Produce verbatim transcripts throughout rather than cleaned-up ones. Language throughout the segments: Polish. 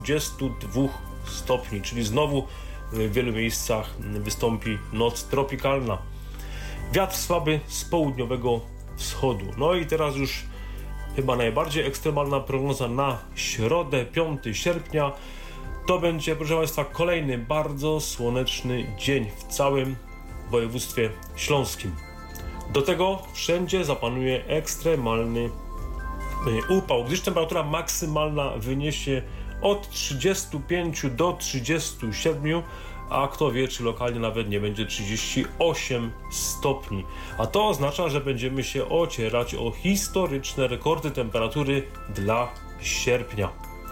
dwudziestu dwóch stopni, czyli znowu w wielu miejscach wystąpi noc tropikalna. Wiatr słaby z południowego wschodu. No i teraz już chyba najbardziej ekstremalna prognoza na środę, piątego sierpnia. To będzie, proszę Państwa, kolejny bardzo słoneczny dzień w całym województwie śląskim. Do tego wszędzie zapanuje ekstremalny upał, gdyż temperatura maksymalna wyniesie od trzydziestu pięciu do trzydziestu siedmiu, a kto wie, czy lokalnie nawet nie będzie trzydzieści osiem stopni. A to oznacza, że będziemy się ocierać o historyczne rekordy temperatury dla sierpnia.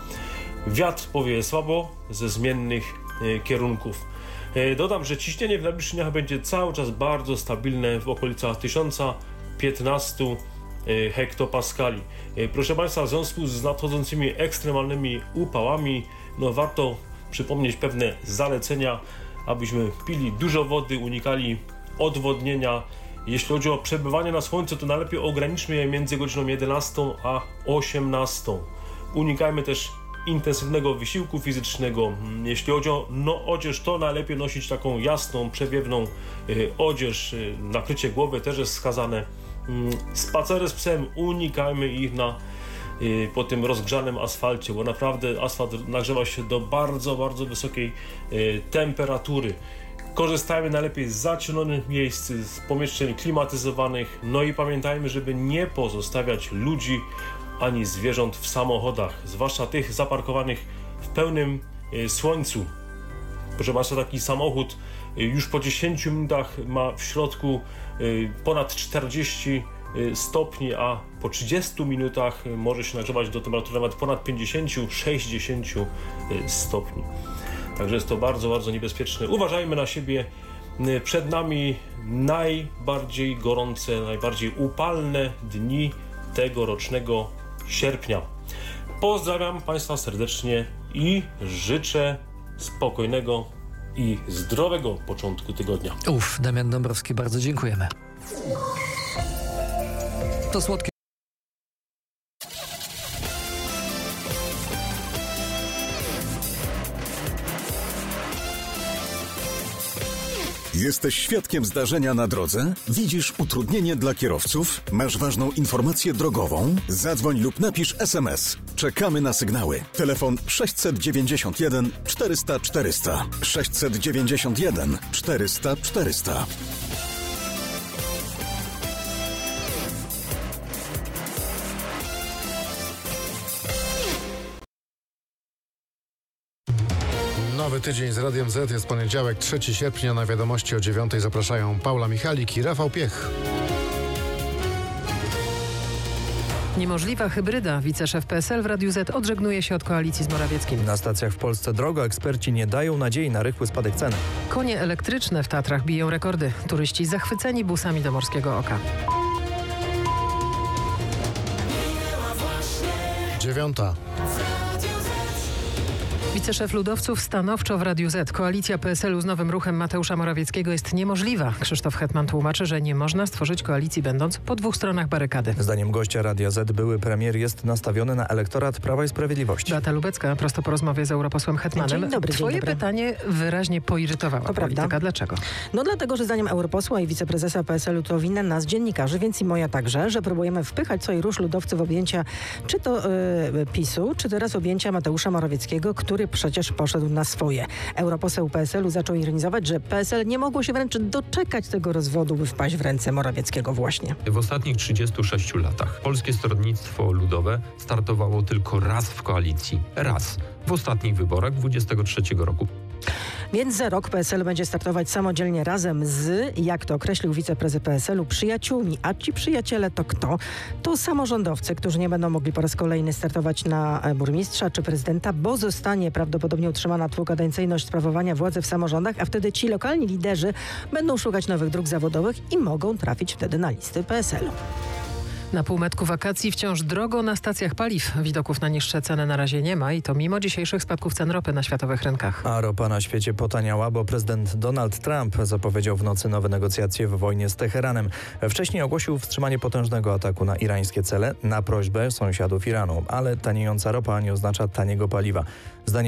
Wiatr powieje słabo ze zmiennych e, kierunków. E, dodam, że ciśnienie w najbliższych dniach będzie cały czas bardzo stabilne w okolicach tysiąc piętnaście e, hektopaskali. E, proszę Państwa, w związku z nadchodzącymi ekstremalnymi upałami, no warto przypomnieć pewne zalecenia, abyśmy pili dużo wody, unikali odwodnienia. Jeśli chodzi o przebywanie na słońcu, to najlepiej ograniczmy je między godziną jedenastą a osiemnastą. Unikajmy też intensywnego wysiłku fizycznego. Jeśli chodzi o no, odzież, to najlepiej nosić taką jasną, przewiewną y, odzież. Y, nakrycie głowy też jest wskazane. Y, spacery z psem, unikajmy ich na y, po tym rozgrzanym asfalcie, bo naprawdę asfalt nagrzewa się do bardzo, bardzo wysokiej y, temperatury. Korzystajmy najlepiej z zacienionych miejsc, z pomieszczeń klimatyzowanych. No i pamiętajmy, żeby nie pozostawiać ludzi ani zwierząt w samochodach, zwłaszcza tych zaparkowanych w pełnym y, słońcu. Proszę Państwa, taki samochód y, już po dziesięciu minutach ma w środku y, ponad czterdzieści y, stopni, a po trzydziestu minutach y, może się nagrzewać do temperatury nawet ponad pięćdziesięciu do sześćdziesięciu y, stopni. Także jest to bardzo, bardzo niebezpieczne. Uważajmy na siebie. Y, przed nami najbardziej gorące, najbardziej upalne dni tegorocznego sierpnia. Pozdrawiam Państwa serdecznie i życzę spokojnego i zdrowego początku tygodnia. Uf, Damian Dąbrowski, bardzo dziękujemy. To słodkie. Jesteś świadkiem zdarzenia na drodze? Widzisz utrudnienie dla kierowców? Masz ważną informację drogową? Zadzwoń lub napisz es em es. Czekamy na sygnały. Telefon sześćset dziewięćdziesiąt jeden czterysta czterysta. sześćset dziewięćdziesiąt jeden czterysta czterysta. Nowy tydzień z Radiem Z, jest poniedziałek, trzeciego sierpnia, na wiadomości o dziewiątej zapraszają Paula Michalik i Rafał Piech. Niemożliwa hybryda. Wiceszef P S L w Radiu Z odżegnuje się od koalicji z Morawieckim. Na stacjach w Polsce drogo, eksperci nie dają nadziei na rychły spadek cen. Konie elektryczne w Tatrach biją rekordy. Turyści zachwyceni busami do Morskiego Oka. Dziewiąta. Wiceszef ludowców stanowczo w Radiu Z. Koalicja P S L-u z nowym ruchem Mateusza Morawieckiego jest niemożliwa. Krzysztof Hetman tłumaczy, że nie można stworzyć koalicji będąc po dwóch stronach barykady. Zdaniem gościa Radia Z były premier jest nastawiony na elektorat Prawa i Sprawiedliwości. Beata Lubecka, prosto po rozmowie z europosłem Hetmanem. Dzień dobry, Twoje dzień dobry. pytanie wyraźnie poirytowało To polityka. prawda. Dlaczego? No dlatego, że zdaniem europosła i wiceprezesa P S L-u to winna nas, dziennikarzy, więc i moja także, że próbujemy wpychać co i rusz ludowców w objęcia czy to yy, PiSu, czy teraz objęcia Mateusza Morawieckiego, który przecież poszedł na swoje. Europoseł P S L-u zaczął ironizować, że P S L nie mogło się wręcz doczekać tego rozwodu, by wpaść w ręce Morawieckiego właśnie. W ostatnich trzydziestu sześciu latach Polskie Stronnictwo Ludowe startowało tylko raz w koalicji. Raz. W ostatnich wyborach dwudziestego trzeciego roku. Więc za rok P S L będzie startować samodzielnie razem z, jak to określił wiceprezes P S L-u, przyjaciółmi. A ci przyjaciele to kto? To samorządowcy, którzy nie będą mogli po raz kolejny startować na burmistrza czy prezydenta, bo zostanie prawdopodobnie utrzymana dwukadencyjność sprawowania władzy w samorządach, a wtedy ci lokalni liderzy będą szukać nowych dróg zawodowych i mogą trafić wtedy na listy P S L-u. Na półmetku wakacji wciąż drogo na stacjach paliw. Widoków na niższe ceny na razie nie ma i to mimo dzisiejszych spadków cen ropy na światowych rynkach. A ropa na świecie potaniała, bo prezydent Donald Trump zapowiedział w nocy nowe negocjacje w wojnie z Teheranem. Wcześniej ogłosił wstrzymanie potężnego ataku na irańskie cele na prośbę sąsiadów Iranu, ale taniejąca ropa nie oznacza taniego paliwa. Zdaniem